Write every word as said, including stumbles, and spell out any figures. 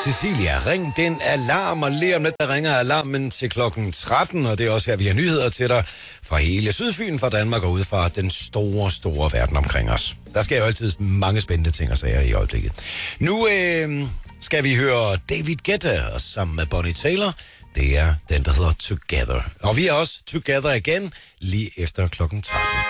Cecilia, ring den alarm, og lige om lidt, der ringer alarmen til klokken tretten, og det er også her, vi har nyheder til dig fra hele Sydfyn, fra Danmark og ud fra den store, store verden omkring os. Der sker jo altid mange spændende ting og sager i øjeblikket. Nu øh, skal vi høre David Guetta sammen med Bonnie Tyler. Det er den, der hedder Together. Og vi er også Together igen lige efter klokken tretten.